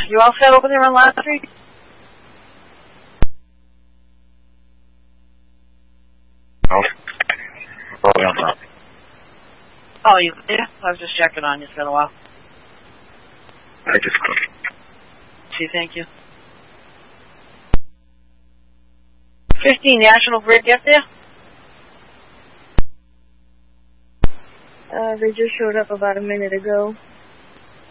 You all set over there on Last Street? No. Probably on top. Oh, you there? I was just checking on you. It's been a while. I just clicked. Gee, thank you. 15 National Grid, get there? They just showed up about a minute ago.